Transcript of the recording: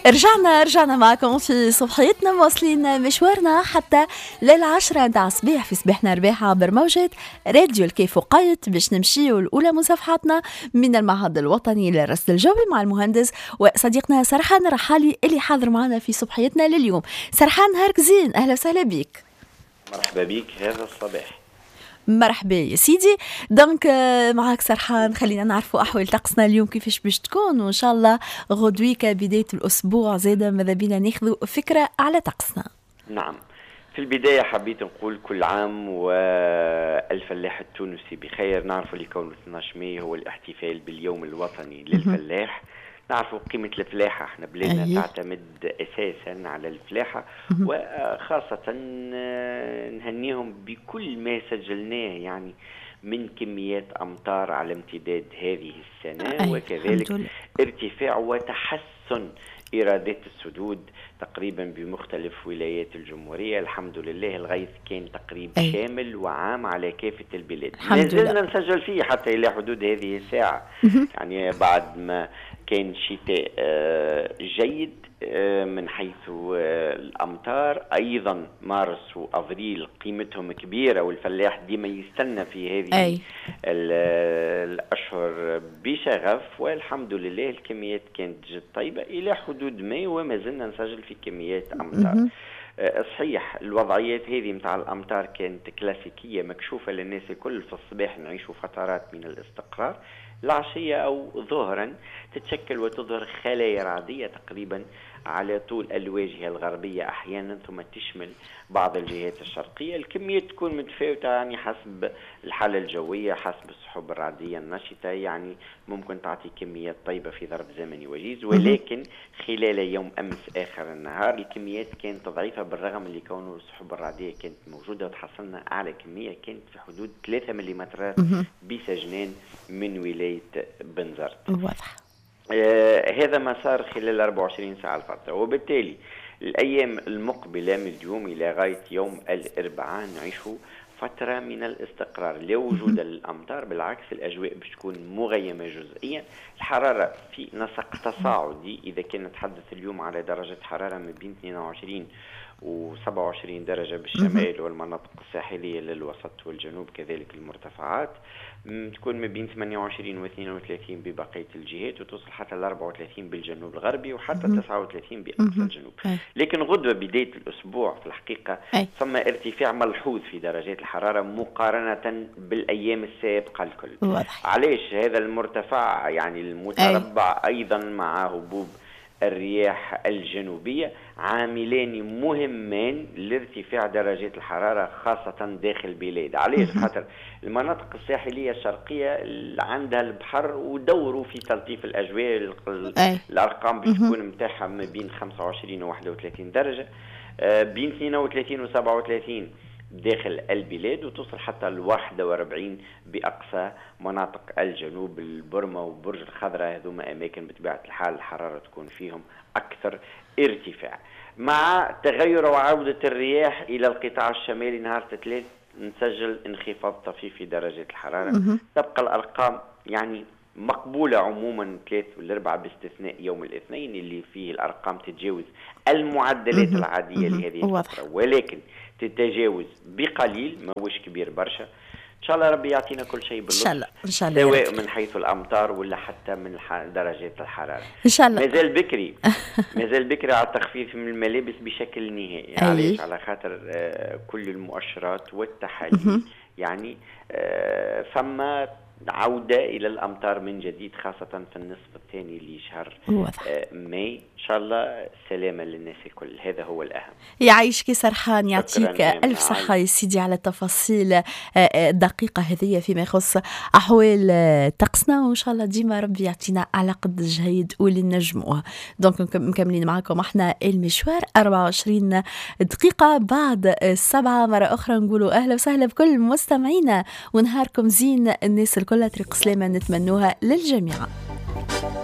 رجعنا معكم في صبحيتنا، مواصلين مشوارنا حتى لل10 نتاع الصباح في صباحنا رباح عبر موجة راديو الكيف وقايت، باش نمشيو الأولى مصافحاتنا من المعهد الوطني للرصد الجوي مع المهندس وصديقنا سرحان الرحالي اللي حاضر معنا في صبحيتنا لليوم. سرحان، نهارك زين، أهلا وسهلا بك. مرحبا بك هذا الصباح. مرحبا يا سيدي. دونك معك سرحان، خلينا نعرفوا أحوال طقسنا اليوم كيفاش باش تكون، وإن شاء الله غدويك بداية الأسبوع زيادة ماذا بينا ناخذوا فكرة على طقسنا. نعم، في البداية حبيت نقول كل عام والفلاح التونسي بخير. نعرفوا اللي كون 12 ماي هو الاحتفال باليوم الوطني للفلاح. نعرفوا قيمة الفلاحة، احنا بلادنا تعتمد أساسا على الفلاحة، وخاصة نهنيهم بكل ما سجلناه يعني من كميات أمطار على امتداد هذه السنة، وكذلك ارتفاع وتحسن إيرادات السدود تقريبا بمختلف ولايات الجمهورية. الحمد لله الغيث كان تقريب شامل وعام على كافة البلاد. ما زلنا نسجل فيه حتى إلى حدود هذه الساعة، يعني بعد ما كان شتاء جيد من حيث الأمطار. أيضا مارس وأفريل قيمتهم كبيرة، والفلاح ديما يستنى في هذه الأشهر بشغف، والحمد لله الكميات كانت جد طيبة إلى حدود ما، وما زلنا نسجل في كميات أمطار. صحيح الوضعيات هذه متاع الأمطار كانت كلاسيكية مكشوفة للناس الكل. في الصباح نعيشوا فترات من الاستقرار، العشية أو ظهرا تتشكل وتظهر خلايا رعدية تقريبا على طول الواجهة الغربية أحيانا، ثم تشمل بعض الجهات الشرقية. الكمية تكون متفاوتة يعني حسب الحالة الجوية، حسب السحب الرعدية النشطة، يعني ممكن تعطي كميات طيبة في ظرف زمني وجيز، ولكن خلال يوم أمس آخر النهار الكميات كانت ضعيفة، بالرغم اللي كونه السحب الرعدية كانت موجودة، وتحصلنا أعلى كمية كانت في حدود 3 مليمترات بسجنان من ولاية بنزرت. واضح. هذا ما صار خلال 24 ساعة الفترة، وبالتالي الأيام المقبلة من اليوم إلى غاية يوم الأربعاء نعيشوا فترة من الاستقرار لا وجود الأمطار. بالعكس الأجواء باش تكون مغيمة جزئيا، الحرارة في نسق تصاعدي. إذا كنا نتحدث اليوم على درجة حرارة ما بين 22 و27 درجة بالشمال والمناطق الساحلية للوسط والجنوب، كذلك المرتفعات تكون ما بين 28 و32 ببقية الجهات، وتوصل حتى ل 34 بالجنوب الغربي، وحتى 39 بأقصى الجنوب. لكن غدوة بداية الأسبوع في الحقيقة ثم ارتفاع ملحوظ في درجات الحرارة مقارنة بالأيام السابقة الكل. علاش هذا المرتفع يعني المتربع أيضا مع هبوب الرياح الجنوبية عاملان مهمان لارتفاع درجات الحرارة خاصة داخل البلاد. علاش؟ خاطر المناطق الساحلية الشرقية عندها البحر ودوروا في تلطيف الأجواء. الأرقام بتكون متاحة ما بين 25 و 31 درجة، بين 32 و 37 داخل البلاد، وتصل حتى ل 41 بأقصى مناطق الجنوب. البرمة وبرج الخضراء هذوما أماكن بطبيعة الحال الحرارة تكون فيهم أكثر ارتفاع. مع تغير وعودة الرياح إلى القطاع الشمالي نهار الثلاث نسجل انخفاض طفيف في درجة الحرارة. تبقى الأرقام يعني مقبولة عموما 3 و4 باستثناء يوم الاثنين اللي فيه الأرقام تتجاوز المعدلات العادية لهذه الفترة، ولكن تتجاوز بقليل، ما هوش كبير برشا. إن شاء الله ربي يعطينا كل شيء باللطف، إن شاء الله سواء من حيث الأمطار ولا حتى من درجات الحرارة. إن شاء الله. مازال بكري على التخفيف من الملابس بشكل نهائي. علاش؟ على خاطر كل المؤشرات والتحاليل يعني ثم عودة إلى الأمطار من جديد، خاصة في النصف الثاني لشهر ماي. إن شاء الله سلامة للناس الكل، هذا هو الأهم. يعيشك سرحان، يعطيك ألف صحة يا سيدي على التفاصيل الدقيقة هذه فيما يخص أحوال طقسنا، وإن شاء الله ديما ربي يعطينا على قد الجهيد واللي نجموها. دونك مكملين معكم احنا المشوار 24 دقيقة بعد 7. مرة أخرى نقولوا أهلا وسهلا بكل مستمعينا، ونهاركم زين الناس الكل، طريق سلامة نتمنوها للجميع.